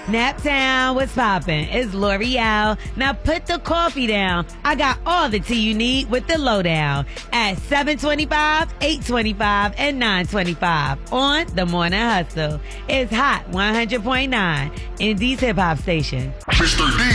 Naptown, what's poppin'? It's L'Oreal. Now put the coffee down. I got all the tea you need with the lowdown at 725, 825, and 925 on The Morning Hustle. It's hot 100.9 Indy's hip hop station. Mr. D.